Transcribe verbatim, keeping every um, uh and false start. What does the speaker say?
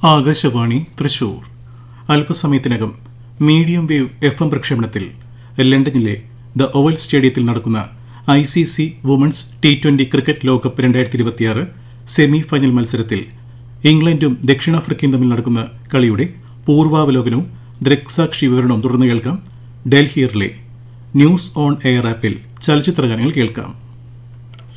ആകാശവാണി തൃശൂർ. അല്പസമയത്തിനകം medium wave F M പ്രക്ഷേപണത്തിൽ ലണ്ടനിലെ the oval സ്റ്റേഡിയത്തിൽ നടക്കുന്ന I C C women's T twenty cricket ലോകകപ്പ് രണ്ടായിരത്തി ഇരുപത്തിയാറ് സെമി ഫൈനൽ മത്സരത്തിൽ ഇംഗ്ലണ്ടും ദക്ഷിണാഫ്രിക്കയും തമ്മിൽ നടക്കുന്ന കളിയുടെ പൂർവാവലോകനവും ദൃക്സാക്ഷി വിവരണവും തുടർന്ന് കേൾക്കാം. ഡൽഹിയിലെ ന്യൂസ് ഓൺ എയർ ആപ്പിൽ ചലച്ചിത്ര ഗാനങ്ങൾ കേൾക്കാം.